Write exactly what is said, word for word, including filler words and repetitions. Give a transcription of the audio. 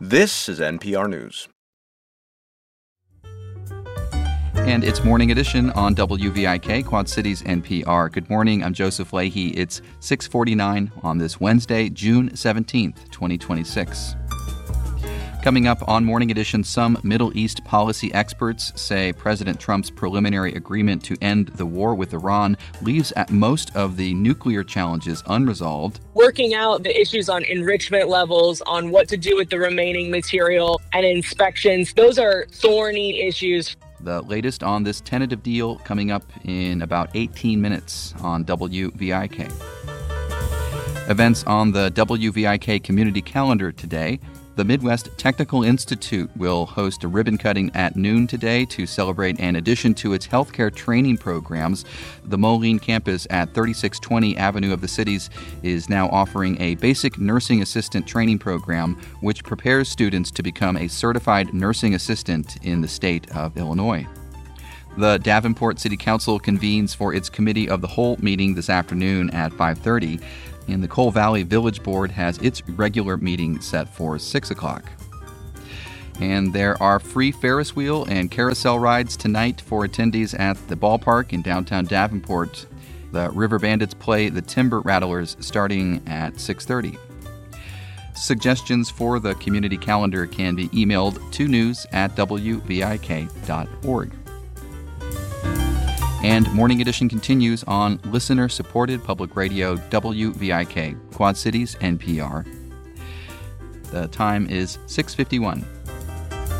This is N P R News. And it's Morning Edition on W V I K, Quad Cities N P R. Good morning, I'm Joseph Leahy. It's six forty-nine on this Wednesday, June seventeenth, twenty twenty-six. Coming up on Morning Edition, some Middle East policy experts say President Trump's preliminary agreement to end the war with Iran leaves at most of the nuclear challenges unresolved. Working out the issues on enrichment levels, on what to do with the remaining material and inspections, those are thorny issues. The latest on this tentative deal coming up in about eighteen minutes on W V I K. Events on the W V I K community calendar today. The Midwest Technical Institute will host a ribbon cutting at noon today to celebrate an addition to its healthcare training programs. The Moline campus at thirty-six twenty Avenue of the Cities is now offering a basic nursing assistant training program which prepares students to become a certified nursing assistant in the state of Illinois. The Davenport City Council convenes for its Committee of the Whole meeting this afternoon at five thirty. And the Coal Valley Village Board has its regular meeting set for six o'clock. And there are free Ferris wheel and carousel rides tonight for attendees at the ballpark in downtown Davenport. The River Bandits play the Timber Rattlers starting at six thirty. Suggestions for the community calendar can be emailed to news at w v i k dot org. And Morning Edition continues on listener-supported public radio W V I K, Quad Cities N P R. The time is six fifty-one.